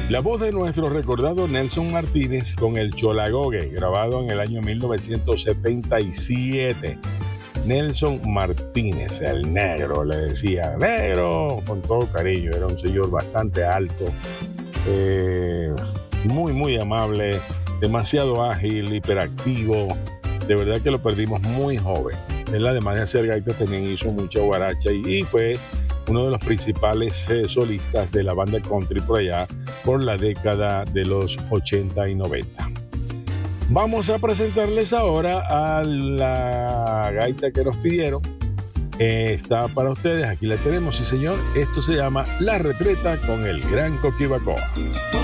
La voz de nuestro recordado Nelson Martínez con el Cholagogue, grabado en el año 1977. Nelson Martínez, el negro, le decía, negro, con todo cariño. Era un señor bastante alto, muy amable, demasiado ágil, hiperactivo. De verdad que lo perdimos muy joven. Él, además de hacer gaitas, también hizo mucha guaracha y fue uno de los principales solistas de la banda country por allá, por la década de los 80 y 90. Vamos a presentarles ahora a la gaita que nos pidieron. Está para ustedes, aquí la tenemos, sí señor. Esto se llama La Retreta con el Gran Coquibacoa.